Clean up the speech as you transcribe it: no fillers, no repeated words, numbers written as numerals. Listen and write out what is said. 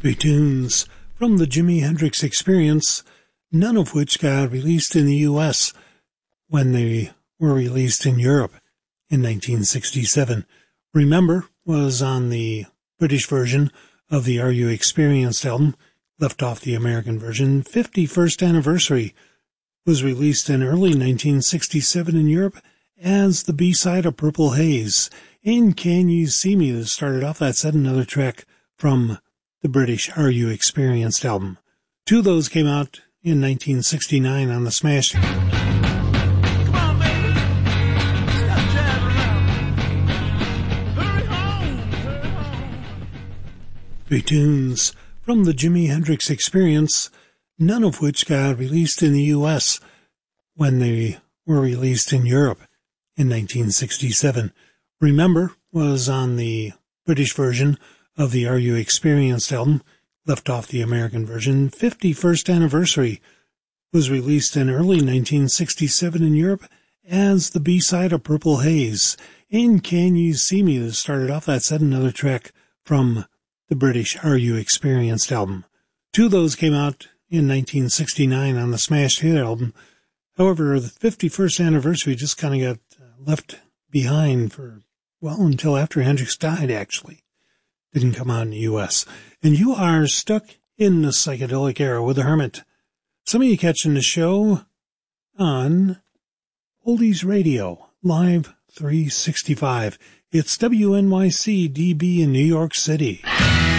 Three tunes from the Jimi Hendrix Experience, none of which got released in the U.S. when they were released in Europe in 1967. Remember was on the British version of the Are You Experienced album, left off the American version. 51st Anniversary was released in early 1967 in Europe as the B-side of Purple Haze. And Can You See Me that started off that set, another track from the British Are You Experienced album. Two of those came out in 1969 on the Smash. Come on, baby. Stop driving around. Hurry home. Hurry home. Three tunes from the Jimi Hendrix Experience, none of which got released in the U.S. when they were released in Europe in 1967. Remember was on the British version of the Are You Experienced album, left off the American version. 51st Anniversary was released in early 1967 in Europe as the B-side of Purple Haze. And Can You See Me that started off that set, another track from the British Are You Experienced album. Two of those came out in 1969 on the Smash Hit album. However, the 51st Anniversary just kind of got left behind for, well, until after Hendrix died, actually. Didn't come out in the U.S. And you are stuck in the psychedelic era with the Hermit. Some of you catching the show on Oldies Radio, Live 365. It's WNYC DB in New York City.